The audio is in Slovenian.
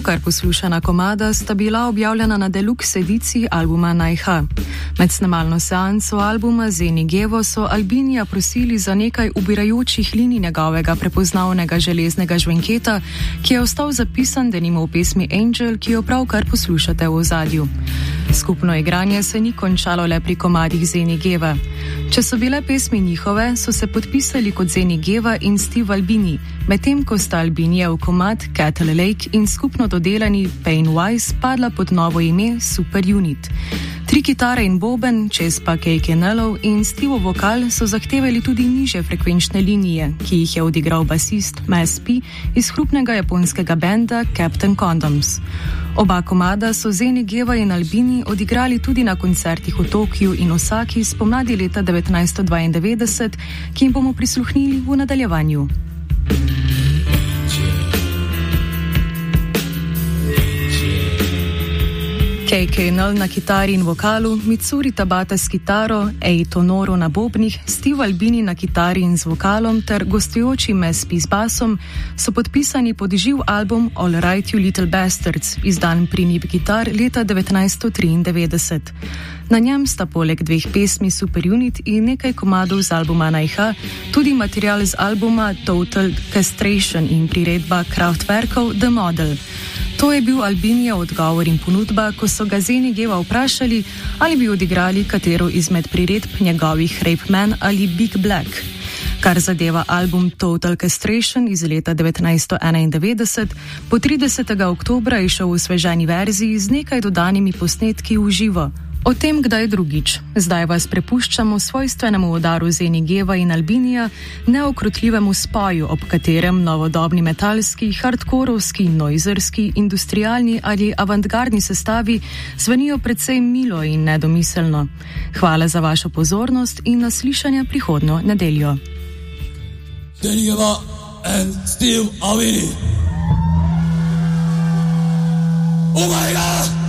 Pravkar poslušana komada sta bila objavljena na deluxe ediciji albuma Najha. Med snemalno seanso albuma Zeni Gevo so Albinija prosili za nekaj ubirajočih linij njegovega prepoznavnega železnega žvenketa, ki je ostal zapisan denimo v pesmi Angel, ki jo pravkar poslušate v ozadju. Skupno igranje se ni končalo le pri komadih Zeni Geva. Če so bile pesmi njihove, so se podpisali kot Zeni Geva in Steve Albini, medtem ko sta Albinijev komad Cattle Lake in skupno dodelani Pain Wise padla pod novo ime Super Unit. 3 kitare in boben, čez pa Keike Nellov in Steveov vokal so zahtevali tudi nižje frekvenčne linije, ki jih je odigral basist Mass P iz hrupnega japonskega benda Captain Condoms. Oba komada so Zeni Geva in Albini odigrali tudi na koncertih v Tokiu in Osaki spomladi leta 1992, ki jim bomo prisluhnili v nadaljevanju. Keike Nell na kitari in vokalu, Mitsuri Tabata s kitaro, Eito Noro na bobnih, Steve Albini na kitari in z vokalom ter gostujoči Mass P z basom so podpisani pod živ album All Right You Little Bastards, izdan pri Nib Guitar leta 1993. Na njem sta poleg 2 pesmi Super Unit in nekaj komadov z albuma Najha tudi material z albuma Total Castration in priredba Kraftwerkov The Model. To je bil Albinijev odgovor in ponudba, ko so ga Zeni Geva vprašali, ali bi odigrali katero izmed priredb njegovih Rape Man ali Big Black. Kar zadeva album Total Castration iz leta 1991, po 30. oktobra je šel v sveženi verziji z nekaj dodanimi posnetki v živo. O tem kdaj drugič. Zdaj vas prepuščamo svojstvenemu udaru Zeni Geva in Albinija, neokrotljivemu spoju, ob katerem novodobni metalski, hardkorovski, noizerski, industrialni ali avantgardni sestavi zvenijo precej milo in nedomiselno. Hvala za vašo pozornost in naslišanje prihodnjo nedeljo. Zeni Geva and Steve Albini. Oh my God!